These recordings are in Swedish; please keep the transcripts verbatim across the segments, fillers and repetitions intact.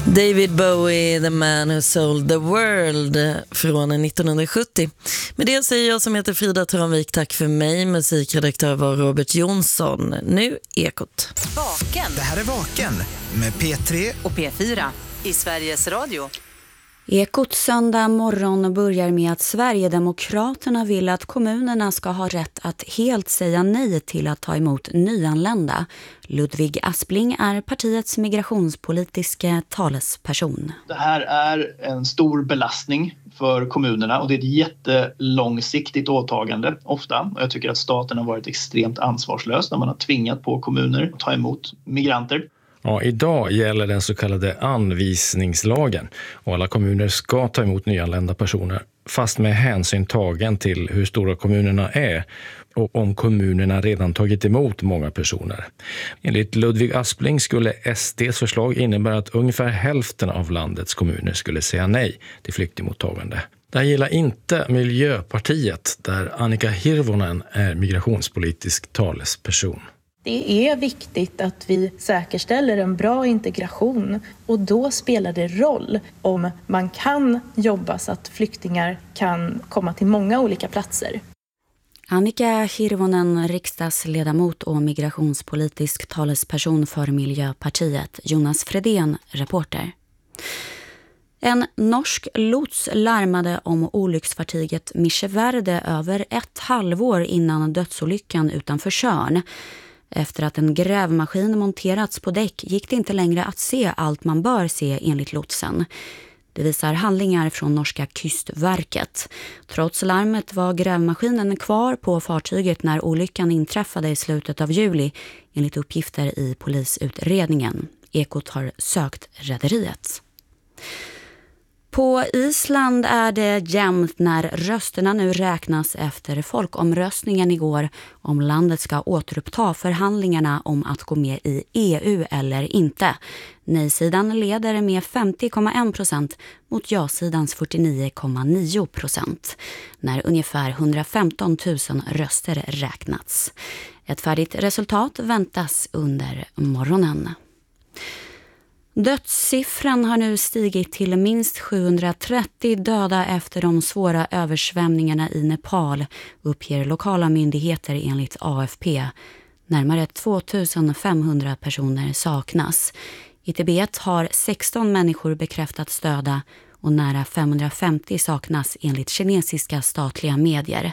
David Bowie, The Man Who Sold the World från nittonhundrasjuttio. Med det säger jag som heter Frida Tranvik tack för mig. Musikredaktör var Robert Jonsson. Nu Ekot. Vaken. Det här är Vaken med P tre och P fyra i Sveriges Radio. Ekot söndag morgon börjar med att Sverigedemokraterna vill att kommunerna ska ha rätt att helt säga nej till att ta emot nyanlända. Ludvig Aspling är partiets migrationspolitiska talesperson. Det här är en stor belastning för kommunerna och det är ett jättelångsiktigt åtagande ofta. Och jag tycker att staten har varit extremt ansvarslös när man har tvingat på kommuner att ta emot migranter. Ja, idag gäller den så kallade anvisningslagen och alla kommuner ska ta emot nyanlända personer fast med hänsyn tagen till hur stora kommunerna är och om kommunerna redan tagit emot många personer. Enligt Ludvig Aspling skulle S D:s förslag innebära att ungefär hälften av landets kommuner skulle säga nej till flyktingmottagande. Det här gillar inte Miljöpartiet där Annika Hirvonen är migrationspolitisk talesperson. Det är viktigt att vi säkerställer en bra integration och då spelar det roll om man kan jobba så att flyktingar kan komma till många olika platser. Annika Hirvonen, riksdagsledamot och migrationspolitisk talesperson för Miljöpartiet. Jonas Fredén, reporter. En norsk lots larmade om olycksfartyget Micheverde över ett halvår innan dödsolyckan utanför Tjörn. Efter att en grävmaskin monterats på däck gick det inte längre att se allt man bör se enligt lotsen. Det visar handlingar från norska Kystverket. Trots larmet var grävmaskinen kvar på fartyget när olyckan inträffade i slutet av juli, enligt uppgifter i polisutredningen. Ekot har sökt rederiet. På Island är det jämnt när rösterna nu räknas efter folkomröstningen igår om landet ska återuppta förhandlingarna om att gå med i E U eller inte. Nej-sidan leder med femtio komma en procent mot ja-sidans fyrtionio komma nio procent när ungefär hundrafemton tusen röster räknats. Ett färdigt resultat väntas under morgonen. Dödssiffran har nu stigit till minst sjuhundratrettio döda efter de svåra översvämningarna i Nepal, uppger lokala myndigheter enligt A F P. Närmare tvåtusen-femhundra personer saknas. I Tibet har sexton människor bekräftats döda och nära femhundrafemtio saknas enligt kinesiska statliga medier.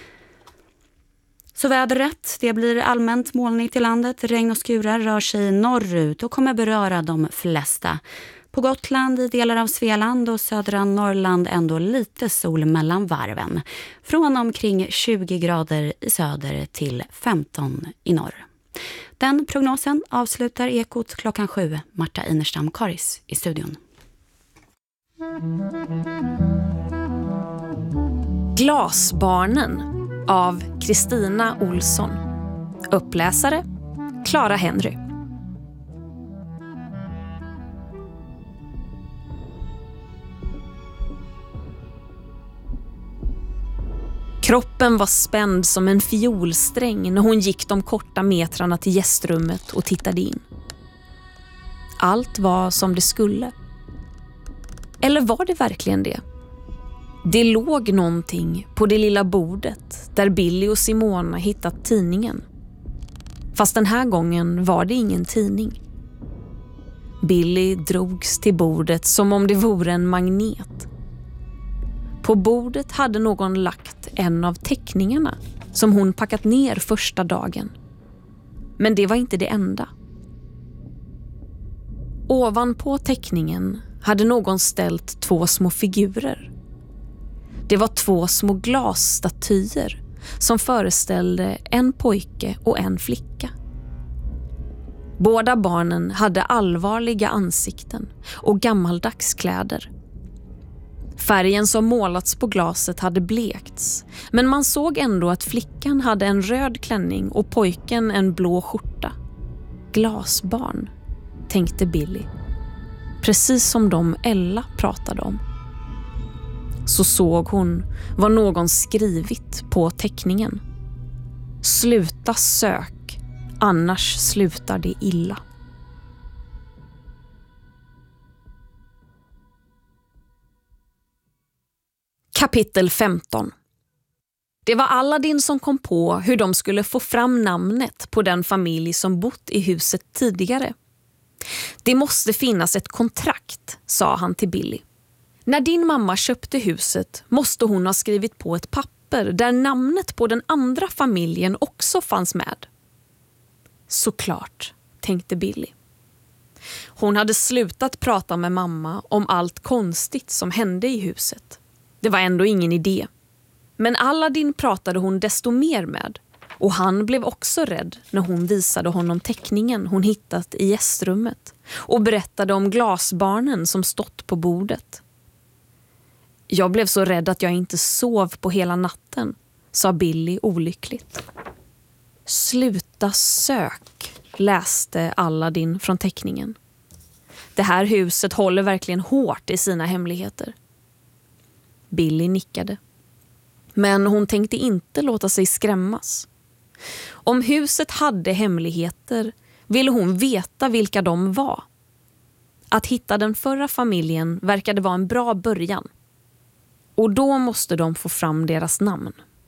Så vädret, det blir allmänt molnigt i landet. Regn och skurar rör sig norrut och kommer beröra de flesta. På Gotland, i delar av Svealand och södra Norrland ändå lite sol mellan varven. Från omkring tjugo grader i söder till femton i norr. Den prognosen avslutar Ekot klockan sju. Marta Inerstam-Karis i studion. Glasbarnen av Kristina Olsson. Uppläsare Clara Henry. Kroppen var spänd som en fiolsträng när hon gick de korta metrarna till gästrummet och tittade in. Allt var som det skulle. Eller var det verkligen det? Det låg någonting på det lilla bordet där Billy och Simona hittat tidningen. Fast den här gången var det ingen tidning. Billy drogs till bordet som om det vore en magnet. På bordet hade någon lagt en av teckningarna som hon packat ner första dagen. Men det var inte det enda. Ovanpå teckningen hade någon ställt två små figurer. Det var två små glasstatyer som föreställde en pojke och en flicka. Båda barnen hade allvarliga ansikten och gammaldags kläder. Färgen som målats på glaset hade blekts, men man såg ändå att flickan hade en röd klänning och pojken en blå skjorta. Glasbarn, tänkte Billy. Precis som de Ella pratade om. Så såg hon vad någon skrivit på teckningen. Sluta sök, annars slutar det illa. Kapitel femton. Det var Aladdin som kom på hur de skulle få fram namnet på den familj som bott i huset tidigare. Det måste finnas ett kontrakt, sa han till Billy. När din mamma köpte huset måste hon ha skrivit på ett papper där namnet på den andra familjen också fanns med. Såklart, tänkte Billy. Hon hade slutat prata med mamma om allt konstigt som hände i huset. Det var ändå ingen idé. Men Aladdin pratade hon desto mer med. Och han blev också rädd när hon visade honom teckningen hon hittat i gästrummet. Och berättade om glasbarnen som stått på bordet. Jag blev så rädd att jag inte sov på hela natten, sa Billy olyckligt. Sluta sök, läste Aladdin från teckningen. Det här huset håller verkligen hårt i sina hemligheter. Billy nickade. Men hon tänkte inte låta sig skrämmas. Om huset hade hemligheter ville hon veta vilka de var. Att hitta den förra familjen verkade vara en bra början. Och då måste de få fram deras namn.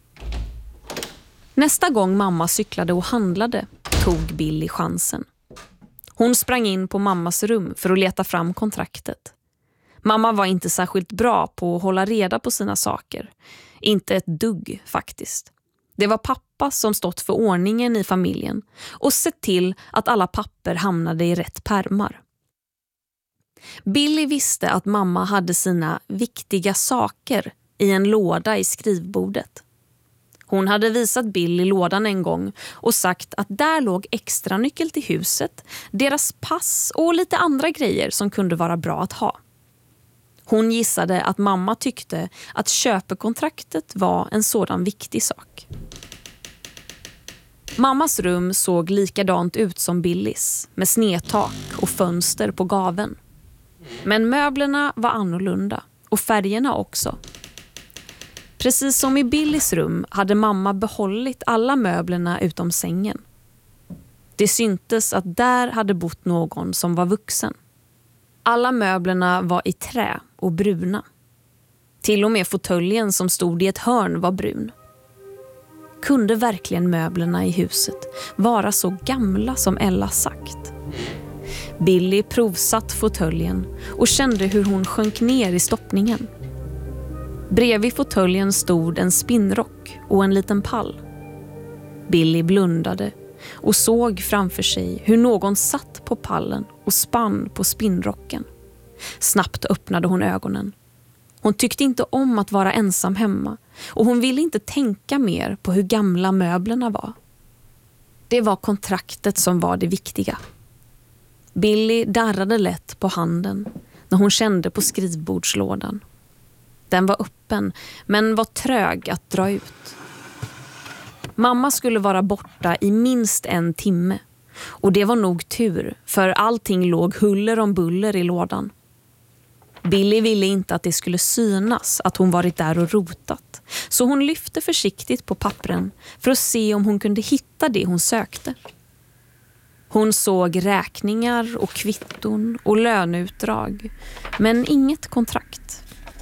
Nästa gång mamma cyklade och handlade tog Billy chansen. Hon sprang in på mammas rum för att leta fram kontraktet. Mamma var inte särskilt bra på att hålla reda på sina saker. Inte ett dugg faktiskt. Det var pappa som stått för ordningen i familjen och sett till att alla papper hamnade i rätt pärmar. Billy visste att mamma hade sina viktiga saker i en låda i skrivbordet. Hon hade visat Billy lådan en gång och sagt att där låg extra nyckel till huset, deras pass och lite andra grejer som kunde vara bra att ha. Hon gissade att mamma tyckte att köpekontraktet var en sådan viktig sak. Mammas rum såg likadant ut som Billys, med snedtak och fönster på gaveln. Men möblerna var annorlunda och färgerna också. Precis som i Billys rum hade mamma behållit alla möblerna utom sängen. Det syntes att där hade bott någon som var vuxen. Alla möblerna var i trä och bruna. Till och med fåtöljen som stod i ett hörn var brun. Kunde verkligen möblerna i huset vara så gamla som Ella sagt? Billy provsatt fåtöljen och kände hur hon sjönk ner i stoppningen. Bredvid fåtöljen stod en spinnrock och en liten pall. Billy blundade och såg framför sig hur någon satt på pallen och spann på spinnrocken. Snabbt öppnade hon ögonen. Hon tyckte inte om att vara ensam hemma och hon ville inte tänka mer på hur gamla möblerna var. Det var kontraktet som var det viktiga. Billy darrade lätt på handen när hon kände på skrivbordslådan. Den var öppen men var trög att dra ut. Mamma skulle vara borta i minst en timme och det var nog tur för allting låg huller om buller i lådan. Billy ville inte att det skulle synas att hon varit där och rotat så hon lyfte försiktigt på pappren för att se om hon kunde hitta det hon sökte. Hon såg räkningar och kvitton och löneutdrag men inget kontrakt.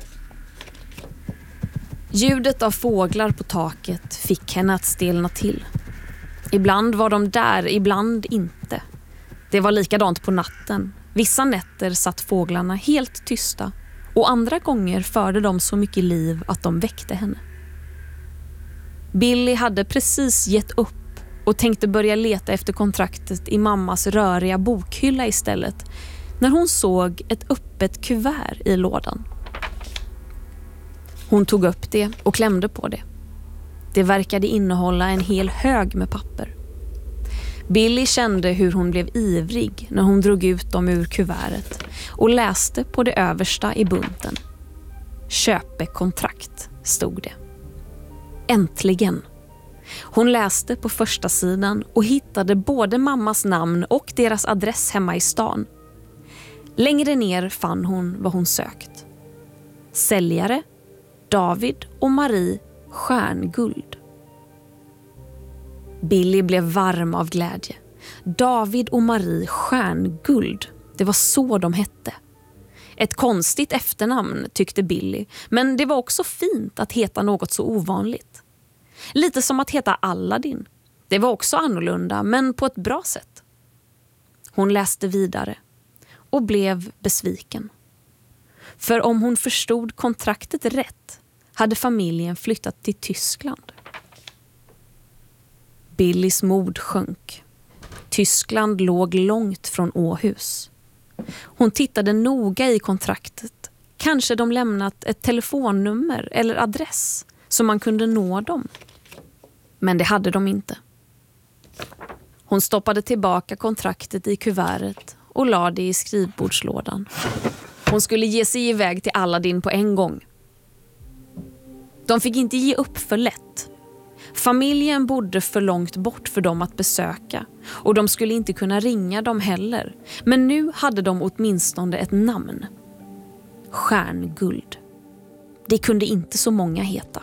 Ljudet av fåglar på taket fick henne att stelna till. Ibland var de där, ibland inte. Det var likadant på natten. Vissa nätter satt fåglarna helt tysta och andra gånger förde de så mycket liv att de väckte henne. Billy hade precis gett upp och tänkte börja leta efter kontraktet i mammas röriga bokhylla istället när hon såg ett öppet kuvert i lådan. Hon tog upp det och klämde på det. Det verkade innehålla en hel hög med papper. Billy kände hur hon blev ivrig när hon drog ut dem ur kuvertet och läste på det översta i bunten. Köpekontrakt stod det. Äntligen! Hon läste på första sidan och hittade både mammas namn och deras adress hemma i stan. Längre ner fann hon vad hon sökt. Säljare David och Marie Stjärnguld. Billy blev varm av glädje. David och Marie Stjärnguld, det var så de hette. Ett konstigt efternamn tyckte Billy, men det var också fint att heta något så ovanligt. Lite som att heta Aladdin. Det var också annorlunda, men på ett bra sätt. Hon läste vidare och blev besviken. För om hon förstod kontraktet rätt hade familjen flyttat till Tyskland. Billys mod sjönk. Tyskland låg långt från Åhus. Hon tittade noga i kontraktet. Kanske de lämnat ett telefonnummer eller adress så man kunde nå dem. Men det hade de inte. Hon stoppade tillbaka kontraktet i kuvertet och la det i skrivbordslådan. Hon skulle ge sig iväg till Aladdin på en gång. De fick inte ge upp för lätt. Familjen bodde för långt bort för dem att besöka och de skulle inte kunna ringa dem heller. Men nu hade de åtminstone ett namn. Stjärnguld. Det kunde inte så många heta.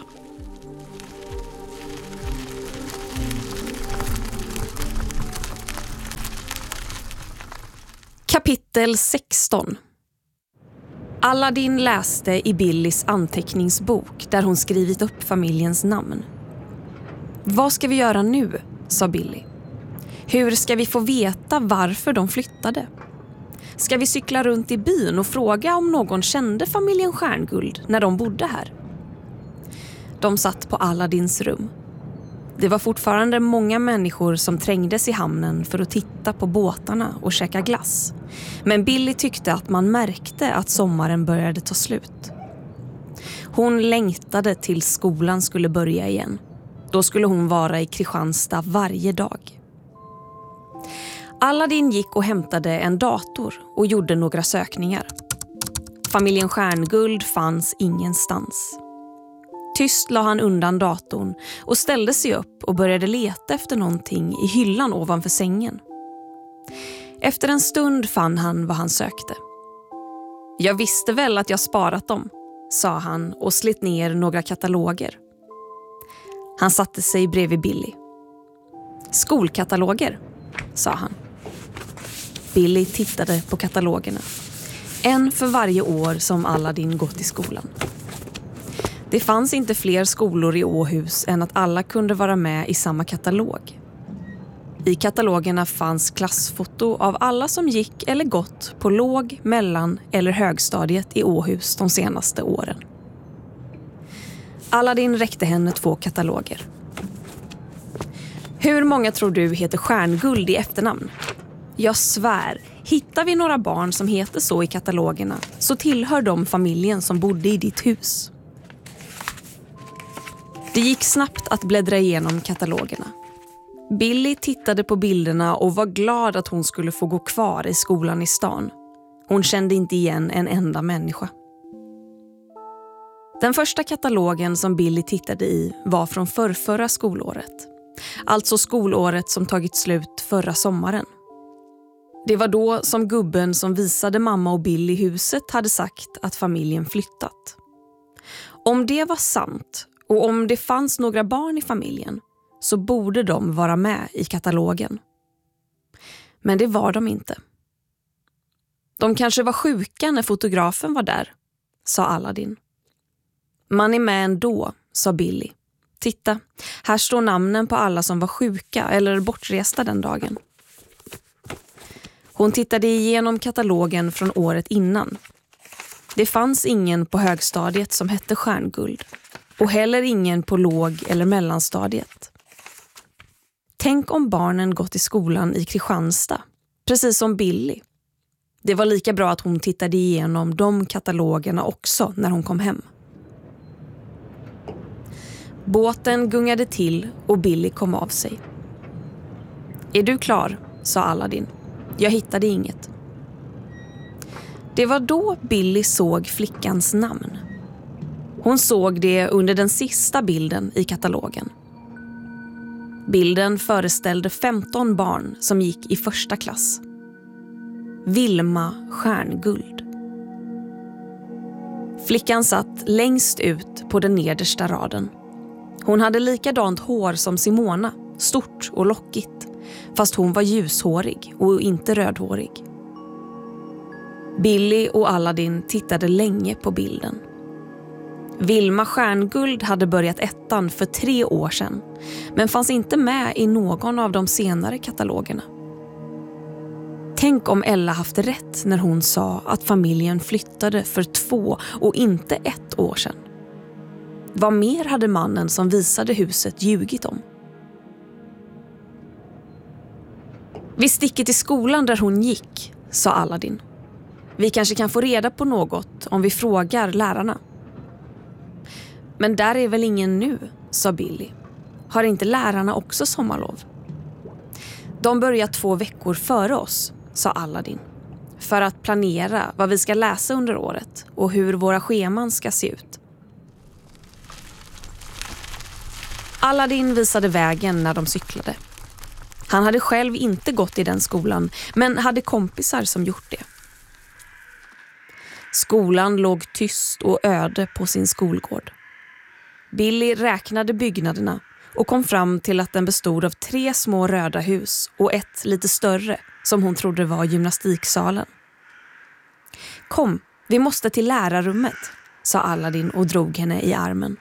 Kapitel sexton. Aladdin läste i Billys anteckningsbok där hon skrivit upp familjens namn. Vad ska vi göra nu? Sa Billy. Hur ska vi få veta varför de flyttade? Ska vi cykla runt i byn och fråga om någon kände familjen Stjärnguld när de bodde här? De satt på Aladdins rum. Det var fortfarande många människor som trängdes i hamnen för att titta på båtarna och käka glass. Men Billy tyckte att man märkte att sommaren började ta slut. Hon längtade till skolan skulle börja igen. Då skulle hon vara i Kristianstad varje dag. Aladdin gick och hämtade en dator och gjorde några sökningar. Familjen Stjärnguld fanns ingenstans. Tyst la han undan datorn och ställde sig upp och började leta efter någonting i hyllan ovanför sängen. Efter en stund fann han vad han sökte. Jag visste väl att jag sparat dem, sa han och slet ner några kataloger. Han satte sig bredvid Billy. Skolkataloger, sa han. Billy tittade på katalogerna. En för varje år som Aladdin gått i skolan. Det fanns inte fler skolor i Åhus än att alla kunde vara med i samma katalog. I katalogerna fanns klassfoto av alla som gick eller gått på låg-, mellan- eller högstadiet i Åhus de senaste åren. Aladdin räckte henne två kataloger. Hur många tror du heter Stjärnguld i efternamn? Jag svär, hittar vi några barn som heter så i katalogerna så tillhör de familjen som bodde i ditt hus. Det gick snabbt att bläddra igenom katalogerna. Billy tittade på bilderna och var glad att hon skulle få gå kvar i skolan i stan. Hon kände inte igen en enda människa. Den första katalogen som Billy tittade i var från förrförra skolåret. Alltså skolåret som tagit slut förra sommaren. Det var då som gubben som visade mamma och Billy huset hade sagt att familjen flyttat. Om det var sant och om det fanns några barn i familjen så borde de vara med i katalogen. Men det var de inte. De kanske var sjuka när fotografen var där, sa Aladdin. Man är med ändå, sa Billy. Titta, här står namnen på alla som var sjuka eller bortresta den dagen. Hon tittade igenom katalogen från året innan. Det fanns ingen på högstadiet som hette Stjärnguld. Och heller ingen på låg- eller mellanstadiet. Tänk om barnen gått i skolan i Kristianstad, precis som Billy. Det var lika bra att hon tittade igenom de katalogerna också när hon kom hem. Båten gungade till och Billy kom av sig. Är du klar? Sa Aladdin. Jag hittade inget. Det var då Billy såg flickans namn. Hon såg det under den sista bilden i katalogen. Bilden föreställde femton barn som gick i första klass. Vilma Stjärnguld. Flickan satt längst ut på den nedersta raden. Hon hade likadant hår som Simona, stort och lockigt, fast hon var ljushårig och inte rödhårig. Billy och Aladdin tittade länge på bilden. Vilma Stjärnguld hade börjat ettan för tre år sedan, men fanns inte med i någon av de senare katalogerna. Tänk om Ella haft rätt när hon sa att familjen flyttade för två och inte ett år sedan. Vad mer hade mannen som visade huset ljugit om? Vi sticker till skolan där hon gick, sa Aladdin. Vi kanske kan få reda på något om vi frågar lärarna. Men där är väl ingen nu, sa Billy. Har inte lärarna också sommarlov? De börjar två veckor före oss, sa Aladdin. För att planera vad vi ska läsa under året och hur våra scheman ska se ut. Aladdin visade vägen när de cyklade. Han hade själv inte gått i den skolan, men hade kompisar som gjort det. Skolan låg tyst och öde på sin skolgård. Billy räknade byggnaderna och kom fram till att den bestod av tre små röda hus och ett lite större som hon trodde var gymnastiksalen. Kom, vi måste till lärarrummet, sa Aladdin och drog henne i armen.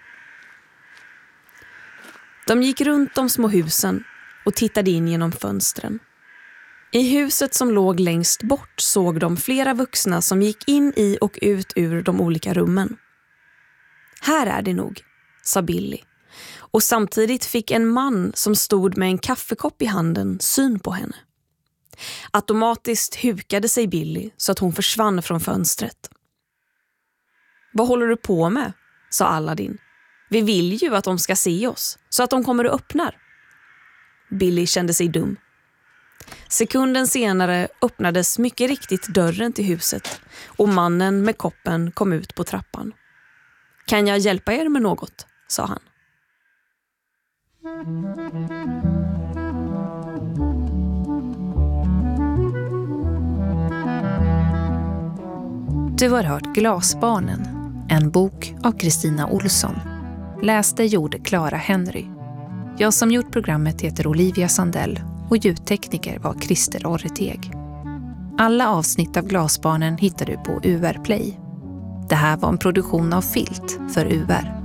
De gick runt de små husen och tittade in genom fönstren. I huset som låg längst bort såg de flera vuxna som gick in i och ut ur de olika rummen. Här är det nog, sa Billy. Och samtidigt fick en man som stod med en kaffekopp i handen syn på henne. Automatiskt hukade sig Billy så att hon försvann från fönstret. Vad håller du på med? Sa Aladdin. Vi vill ju att de ska se oss så att de kommer och öppnar. Billy kände sig dum. Sekunden senare öppnades mycket riktigt dörren till huset och mannen med koppen kom ut på trappan. Kan jag hjälpa er med något? Sa han. Du har hört Glasbarnen, en bok av Kristina Olsson. Läste gjorde Clara Henry. Jag som gjort programmet heter Olivia Sandell och ljudtekniker var Christer Orreteg. Alla avsnitt av Glasbarnen hittar du på U R Play. Det här var en produktion av Filt för U R.